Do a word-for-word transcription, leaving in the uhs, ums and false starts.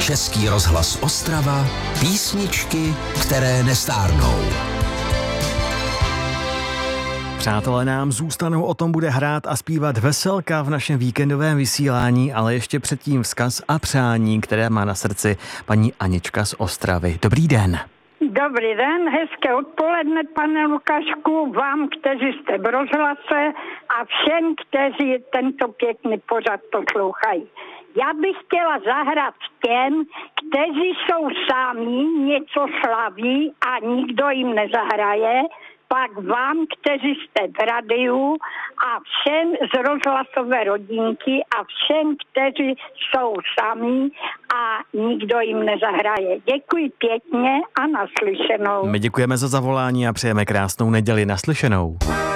Český rozhlas Ostrava, písničky, které nestárnou. Přátelé, nám zůstanou, o tom bude hrát a zpívat Veselka v našem víkendovém vysílání, ale ještě předtím vzkaz a přání, které má na srdci paní Anička z Ostravy. Dobrý den. Dobrý den, hezké odpoledne, pane Lukašku, vám, kteří jste v rozhlase a všem, kteří tento pěkný pořad poslouchají. Já bych chtěla zahrát těm, kteří jsou sami, něco slaví a nikdo jim nezahraje, pak vám, kteří jste v radiu a všem z rozhlasové rodinky a všem, kteří jsou sami a nikdo jim nezahraje. Děkuji pěkně a naslyšenou. My děkujeme za zavolání a přejeme krásnou neděli. Naslyšenou.